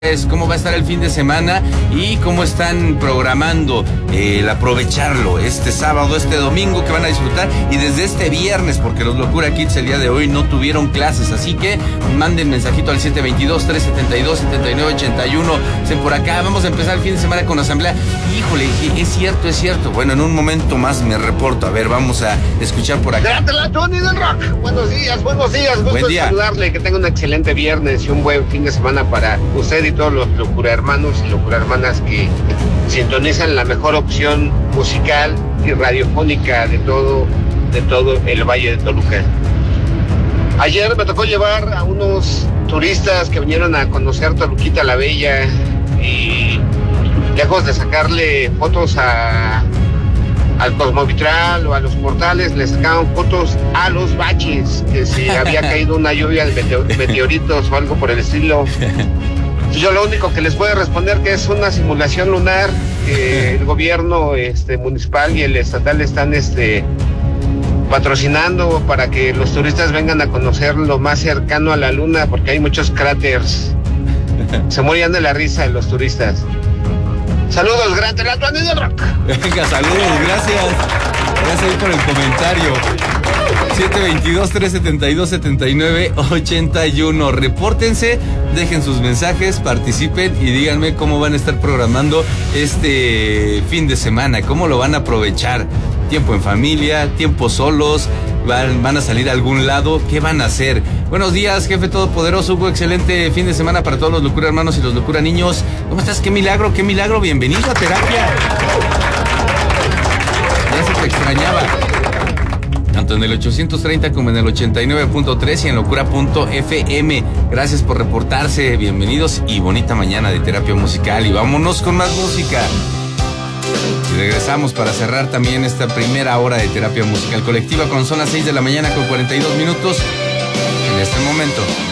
cómo va a estar el fin de semana y cómo están programando el aprovecharlo este sábado, este domingo que van a disfrutar y desde este viernes, porque los Locura Kids el día de hoy no tuvieron clases, así que manden mensajito al 722-372-7981. Por acá vamos a empezar el fin de semana con asamblea. Híjole, es cierto. Bueno, en un momento más me reporto. A ver, vamos a escuchar por acá. ¡Grátela, Tony del Rock! Buenos días. Gusto Buen día. saludarle, que tenga un excelente viernes y un buen fin de semana para usted y todos los locura hermanos y locura hermanas que sintonizan la mejor opción musical y radiofónica de todo el Valle de Toluca. Ayer me tocó llevar a unos turistas que vinieron a conocer Toluquita la Bella y lejos de sacarle fotos al Cosmovitral o a los portales, le sacaban fotos a los baches, que si había caído una lluvia de meteoritos o algo por el estilo. Yo lo único que les puedo responder que es una simulación lunar que el gobierno municipal y el estatal están patrocinando para que los turistas vengan a conocer lo más cercano a la luna, porque hay muchos cráteres. Se morían de la risa los turistas. Saludos, grande la Tony del Rock. Venga, saludos, gracias por el comentario. 722-372-7981. Repórtense, dejen sus mensajes, participen y díganme cómo van a estar programando este fin de semana, cómo lo van a aprovechar. Tiempo en familia, tiempo solos, van a salir a algún lado, ¿qué van a hacer? Buenos días, jefe todopoderoso Hugo, excelente fin de semana para todos los Locura hermanos y los Locura niños. ¿Cómo estás? Qué milagro, bienvenido a terapia. Ya se te extrañaba. Tanto en el 830 como en el 89.3 y en locura.fm. Gracias por reportarse, bienvenidos y bonita mañana de terapia musical. Y vámonos con más música. Y regresamos para cerrar también esta primera hora de terapia musical colectiva cuando son las 6 de la mañana con 42 minutos en este momento.